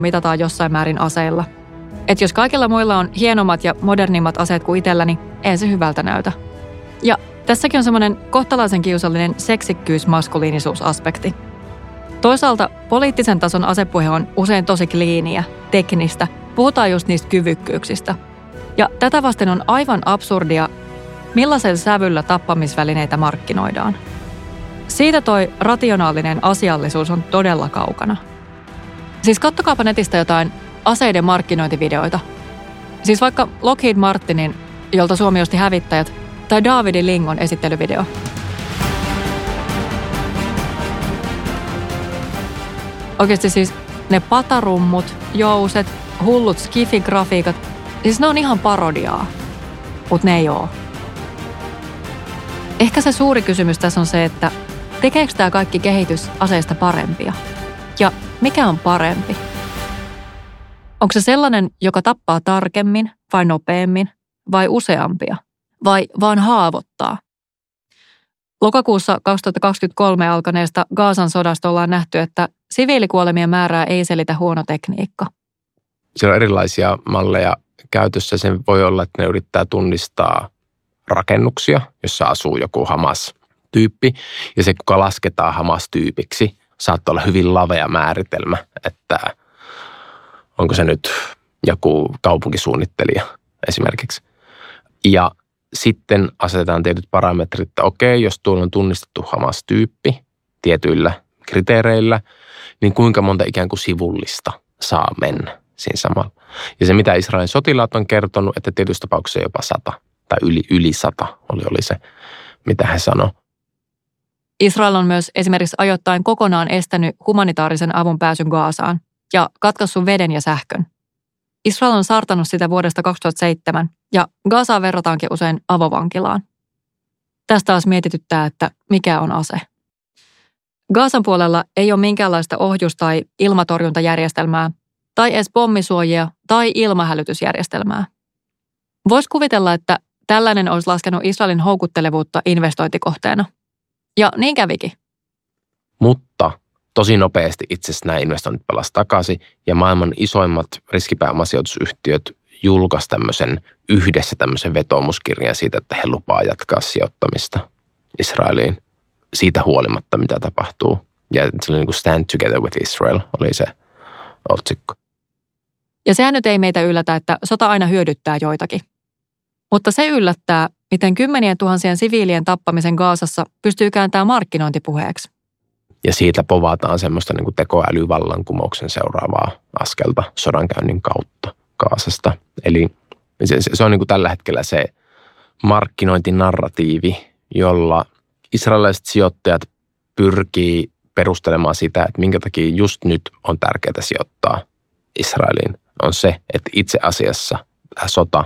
mitataan jossain määrin aseilla. Että jos kaikilla muilla on hienommat ja modernimmat aseet kuin itselläni, ei se hyvältä näytä. Ja tässäkin on semmoinen kohtalaisen kiusallinen seksikkyys-maskuliinisuusaspekti. Toisaalta poliittisen tason asepuhe on usein tosi kliiniä, teknistä. Puhutaan just niistä kyvykkyyksistä. Ja tätä vasten on aivan absurdia, millaisella sävyllä tappamisvälineitä markkinoidaan. Siitä toi rationaalinen asiallisuus on todella kaukana. Siis kattokaapa netistä jotain aseiden markkinointivideoita. Siis vaikka Lockheed Martinin, jolta Suomi osti hävittäjät, tai Davidin Lingon esittelyvideo. Oikeasti siis ne patarummut, jouset, hullut skifi-grafiikat, siis ne on ihan parodiaa, mutta ne ei oo. Ehkä se suuri kysymys tässä on se, että tekeekö tämä kaikki kehitys aseista parempia? Ja mikä on parempi? Onko se sellainen, joka tappaa tarkemmin vai nopeammin vai useampia vai vaan haavoittaa? Lokakuussa 2023 alkaneesta Gazan sodasta ollaan nähty, että siviilikuolemien määrää ei selitä huono tekniikka. Siellä on erilaisia malleja käytössä. Sen voi olla, että ne yrittää tunnistaa rakennuksia, jossa asuu joku Hamas-tyyppi. Ja se, kuka lasketaan Hamas-tyypiksi, saattaa olla hyvin lavea määritelmä, että onko se nyt joku kaupunkisuunnittelija esimerkiksi. Ja sitten asetetaan tietyt parametrit, että okei, jos tuolla on tunnistettu Hamas-tyyppi tietyillä kriteereillä, niin kuinka monta ikään kuin sivullista saa mennä siinä samalla. Ja se, mitä Israelin sotilaat on kertonut, että tietyissä tapauksissa jopa 100 tai yli 100 oli se, mitä he sanoi. Israel on myös esimerkiksi ajoittain kokonaan estänyt humanitaarisen avun pääsyn Gazaan ja katkaissut veden ja sähkön. Israel on saartanut sitä vuodesta 2007 ja Gazaa verrataankin usein avovankilaan. Tästä taas mietityttää, että mikä on ase. Gazan puolella ei ole minkäänlaista ohjus- tai ilmatorjuntajärjestelmää tai edes pommisuojia tai ilmahälytysjärjestelmää. Voisi kuvitella, että tällainen olisi laskenut Israelin houkuttelevuutta investointikohteena. Ja niin kävikin. Mutta tosi nopeasti itse asiassa nämä investoinnit palasi takaisin ja maailman isoimmat riskipääomasijoitusyhtiöt julkaisi yhdessä tämmöisen vetoomuskirjan siitä, että he lupaa jatkaa sijoittamista Israeliin siitä huolimatta, mitä tapahtuu. Ja se oli niin kuin Stand Together with Israel oli se otsikko. Ja sehän nyt ei meitä yllätä, että sota aina hyödyttää joitakin. Mutta se yllättää, miten 10 000 siviilien tappamisen Gazassa pystyy kääntämään markkinointipuheeksi. Ja siitä povataan semmoista niin kuin tekoälyvallankumouksen seuraavaa askelta sodankäynnin kautta Gazasta. Eli se on niin kuin tällä hetkellä se markkinointinarratiivi, jolla israelilaiset sijoittajat pyrkii perustelemaan sitä, että minkä takia just nyt on tärkeää sijoittaa Israeliin. On se, että itse asiassa tämä sota,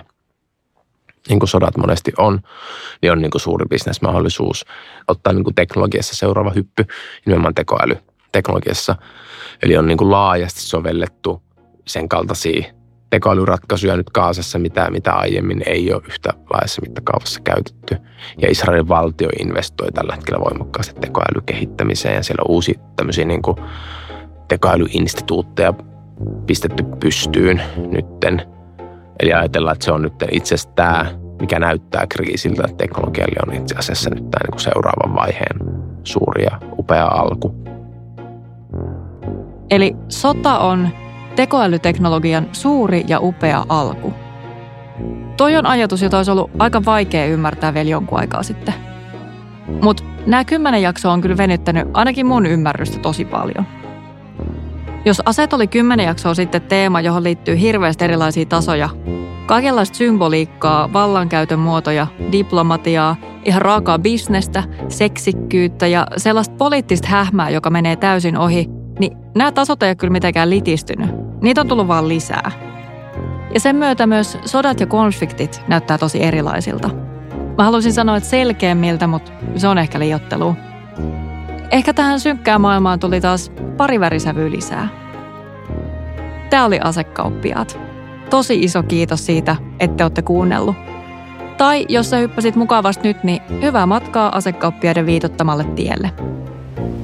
niin kuin sodat monesti on, niin on niin kuin suuri bisnesmahdollisuus ottaa niin kuin teknologiassa seuraava hyppy, nimenomaan tekoälyteknologiassa. Eli on niin kuin laajasti sovellettu sen kaltaisia tekoälyratkaisuja nyt Gazassa, mitä aiemmin ei ole yhtä laajassa mittakaavassa käytetty. Ja Israelin valtio investoi tällä hetkellä voimakkaasti tekoälykehittämiseen ja siellä on uusia tämmöisiä niin kuin tekoälyinstituutteja pistetty pystyyn nytten. Eli ajatellaan, että se on nyt itse asiassa tämä, mikä näyttää kriisiltä, että teknologialle on itse asiassa nyt tämä niin kuin seuraavan vaiheen suuri ja upea alku. Eli sota on tekoälyteknologian suuri ja upea alku. Toi on ajatus, jota olisi ollut aika vaikea ymmärtää vielä jonkun aikaa sitten. Mutta nämä 10 jaksoa on kyllä venyttänyt ainakin mun ymmärrystä tosi paljon. Jos aseet oli 10 jaksoa sitten teema, johon liittyy hirveästi erilaisia tasoja, kaikenlaista symboliikkaa, vallankäytön muotoja, diplomatiaa, ihan raakaa bisnestä, seksikkyyttä ja sellaista poliittista hähmää, joka menee täysin ohi, niin nämä tasot ei ole kyllä mitenkään litistynyt. Niitä on tullut vaan lisää. Ja sen myötä myös sodat ja konfliktit näyttää tosi erilaisilta. Mä haluaisin sanoa, että selkeämmiltä, mutta se on ehkä liioittelua. Ehkä tähän synkkään maailmaan tuli taas pari värisävyä lisää. Tää oli Asekauppiaat. Tosi iso kiitos siitä, että olette kuunnellut. Tai jos sä hyppäsit mukavasti nyt, niin hyvää matkaa Asekauppiaiden viitottamalle tielle.